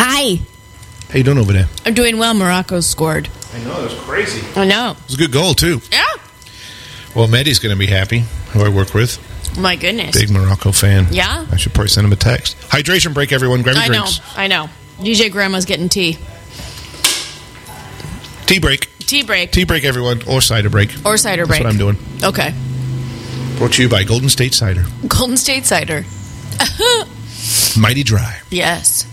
Hi. How you doing over there? I'm doing well. Morocco scored. I know, that was crazy. I know. It was a good goal, too. Yeah. Well, Maddie's going to be happy, who I work with. My goodness. Big Morocco fan. Yeah? I should probably send him a text. Hydration break, everyone. Grab your drinks. I know. DJ Grandma's getting tea. Tea break. Tea break. Tea break, everyone. Or cider break. Or cider break. That's what I'm doing. Okay. Brought to you by Golden State Cider. Golden State Cider. Mighty dry. Yes.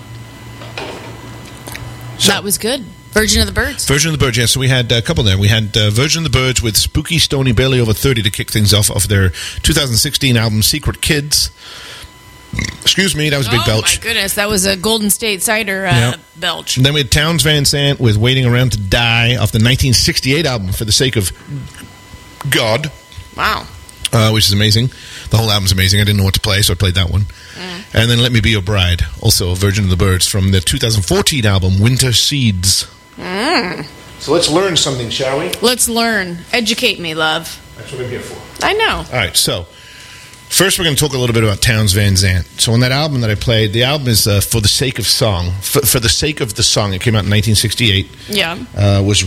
So, that was good. Virgin of the Birds. Virgin of the Birds, yes. So we had a couple there. We had Virgin of the Birds with Spooky Stony Barely Over 30 to kick things off of their 2016 album, Secret Kids. Excuse me, that was a big belch. Oh, my goodness. That was a Golden State Cider belch. And then we had Townes Van Zandt with Waiting Around to Die off the 1968 album, For the Sake of God. Wow. Which is amazing. The whole album's amazing. I didn't know what to play, so I played that one. And then Let Me Be Your Bride, also a Virgin of the Birds, from the 2014 album, Winter Seeds. So let's learn something, shall we? Let's learn. Educate me, love. That's what I'm here for. I know. All right, so first we're going to talk a little bit about Townes Van Zandt. So on that album that I played, the album is For the Sake of Song. For the Sake of the Song, it came out in 1968. Yeah. Was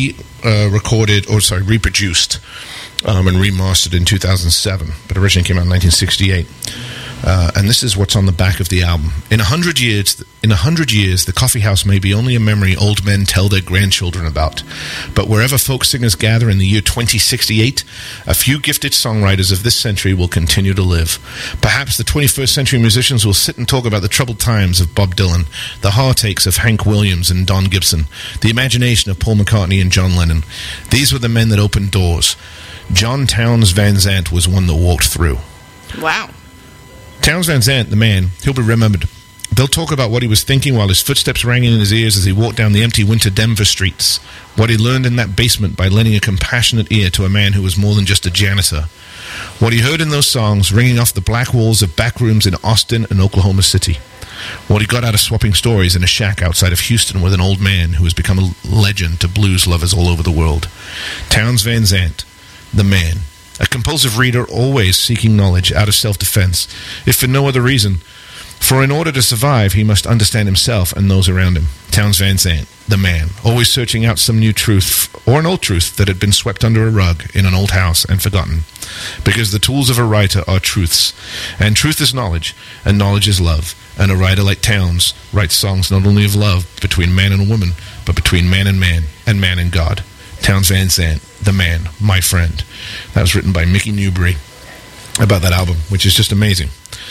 reproduced and remastered in 2007, but originally came out in 1968. And this is what's on the back of the album. In 100 years, the coffee house may be only a memory old men tell their grandchildren about. But wherever folk singers gather in the year 2068, a few gifted songwriters of this century will continue to live. Perhaps the 21st century musicians will sit and talk about the troubled times of Bob Dylan, the heartaches of Hank Williams and Don Gibson, the imagination of Paul McCartney and John Lennon. These were the men that opened doors. John Townes Van Zandt was one that walked through. Wow. Townes Van Zandt, the man, he'll be remembered. They'll talk about what he was thinking while his footsteps rang in his ears as he walked down the empty winter Denver streets. What he learned in that basement by lending a compassionate ear to a man who was more than just a janitor. What he heard in those songs ringing off the black walls of back rooms in Austin and Oklahoma City. What he got out of swapping stories in a shack outside of Houston with an old man who has become a legend to blues lovers all over the world. Townes Van Zandt, the man. A compulsive reader, always seeking knowledge out of self-defense, if for no other reason. For in order to survive, he must understand himself and those around him. Townes Van Zandt, the man, always searching out some new truth, or an old truth that had been swept under a rug in an old house and forgotten. Because the tools of a writer are truths, and truth is knowledge, and knowledge is love. And a writer like Townes writes songs not only of love between man and woman, but between man and man and God. Townes Van Zandt, the man, my friend. That was written by Mickey Newbury about that album, which is just amazing.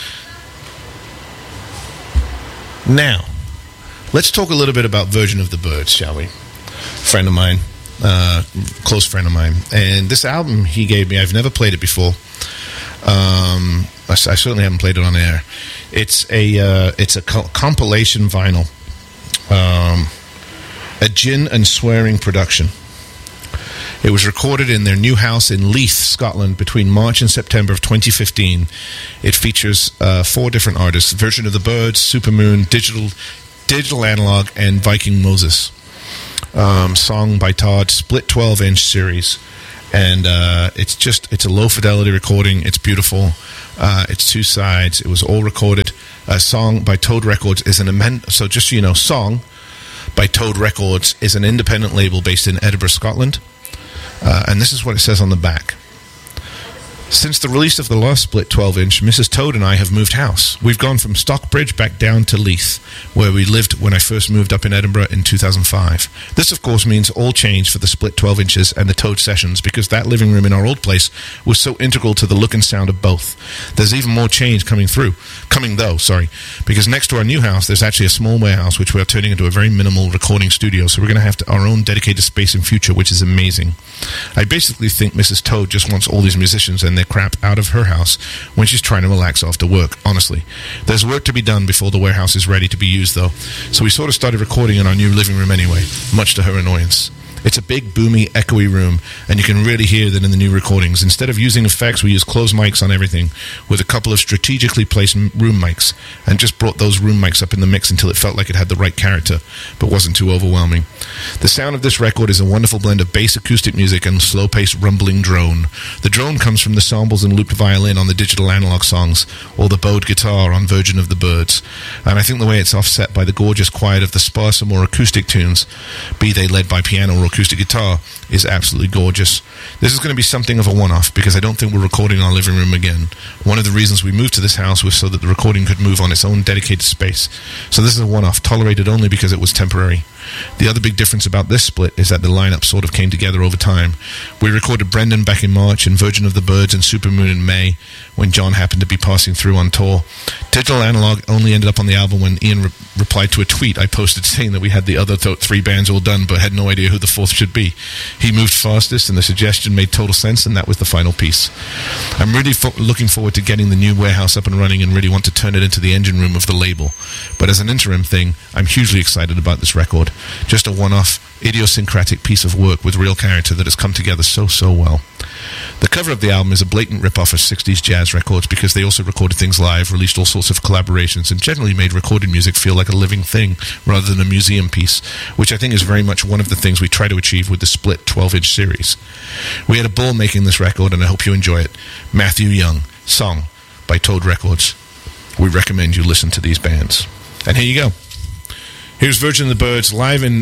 Now, let's talk a little bit about Virgin of the Birds, shall we? Friend of mine, close friend of mine. And this album he gave me, I've never played it before. I certainly haven't played it on air. It's a compilation vinyl. A gin and swearing production. It was recorded in their new house in Leith, Scotland, between March and September of 2015. It features 4 different artists: Virgin of the Birds, Supermoon, Digital Analog, and Viking Moses. Song by Todd, split 12-inch series. And it's a low-fidelity recording. It's beautiful. It's 2 sides. It was all recorded. A song by Toad Records is so just so you know, Song by Toad Records is an independent label based in Edinburgh, Scotland. And this is what it says on the back. Since the release of the last split 12-inch, Mrs. Toad and I have moved house. We've gone from Stockbridge back down to Leith, where we lived when I first moved up in Edinburgh in 2005. This, of course, means all change for the split 12 inches and the Toad sessions, because that living room in our old place was so integral to the look and sound of both. There's even more change coming though, because next to our new house, there's actually a small warehouse, which we're turning into a very minimal recording studio, so we're going to have our own dedicated space in future, which is amazing. I basically think Mrs. Toad just wants all these musicians and their crap out of her house when she's trying to relax after work, honestly. There's work to be done before the warehouse is ready to be used, though, so we sort of started recording in our new living room anyway, much to her annoyance. It's a big, boomy, echoey room, and you can really hear that in the new recordings. Instead of using effects, we used closed mics on everything with a couple of strategically placed room mics, and just brought those room mics up in the mix until it felt like it had the right character, but wasn't too overwhelming. The sound of this record is a wonderful blend of bass acoustic music and slow-paced rumbling drone. The drone comes from the samples and looped violin on the digital analog songs, or the bowed guitar on Virgin of the Birds. And I think the way it's offset by the gorgeous quiet of the sparser, more acoustic tunes, be they led by piano or acoustic guitar, is absolutely gorgeous. This is going to be something of a one-off because I don't think we're recording in our living room again. One of the reasons we moved to this house was so that the recording could move on its own dedicated space. So this is a one-off, tolerated only because it was temporary. The other big difference about this split is that the lineup sort of came together over time. We recorded Brendan back in March and Virgin of the Birds and Supermoon in May when John happened to be passing through on tour. Digital Analog only ended up on the album when Ian replied to a tweet I posted saying that we had the other three bands all done but had no idea who the fourth should be. He moved fastest and the suggestion made total sense, and that was the final piece. I'm really looking forward to getting the new warehouse up and running and really want to turn it into the engine room of the label. But as an interim thing, I'm hugely excited about this record. Just a one-off, idiosyncratic piece of work with real character that has come together so well. The cover of the album is a blatant rip-off of 60s jazz records because they also recorded things live, released all sorts of collaborations, and generally made recorded music feel like a living thing rather than a museum piece, which I think is very much one of the things we try to achieve with the split 12-inch series. We had a ball making this record, and I hope you enjoy it. Matthew Young, Song by Toad Records. We recommend you listen to these bands. And here you go. Here's Virgin of the Birds live in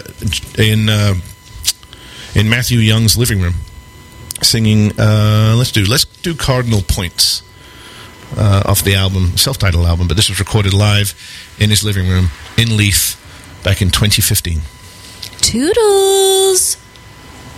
Matthew Young's living room, singing. Let's do Cardinal Points off the album, self-titled album. But this was recorded live in his living room in Leith back in 2015. Toodles.